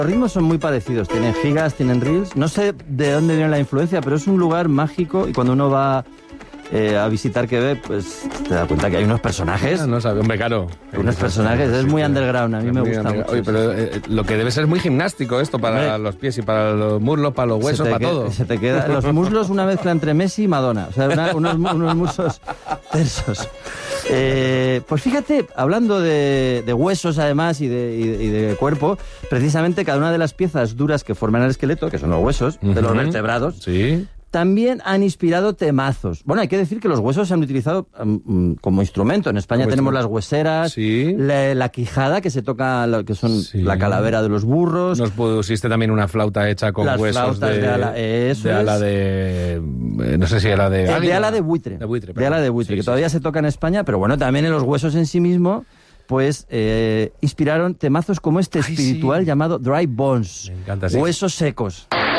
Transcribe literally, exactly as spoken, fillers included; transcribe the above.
Los ritmos son muy parecidos, tienen gigas, tienen reels. No sé de dónde viene la influencia, pero es un lugar mágico y cuando uno va eh, a visitar Quebec, pues te das cuenta que hay unos personajes. Ah, no sabe, hombre, claro. Unos personajes, es muy underground, a mí me gusta mucho. Oye, pero eh, lo que debe ser muy gimnástico esto para hombre, los pies y para los muslos, para los huesos, para queda, todo. Se te queda, los muslos una mezcla entre Messi y Madonna, o sea, una, unos, unos muslos tersos. Eh, pues fíjate, hablando de, de huesos además y de, y, de, y de cuerpo, precisamente cada una de las piezas duras que forman el esqueleto, que son los huesos, uh-huh, de los vertebrados, sí, también han inspirado temazos. Bueno, hay que decir que los huesos se han utilizado um, como instrumento. En España como tenemos las hueseras, sí, la, la quijada, que se toca, lo que son sí, la calavera de los burros. Nos pusiste también una flauta hecha con las huesos de, de ala, eso de es. ala de... No sé si era de... Eh, de ala de buitre. De buitre, de ala de buitre, sí, que sí, todavía sí. se toca en España, pero bueno, también en los huesos en sí mismo, pues eh, inspiraron temazos como este Ay, espiritual sí. llamado Dry Bones. Me encanta, sí. Huesos secos.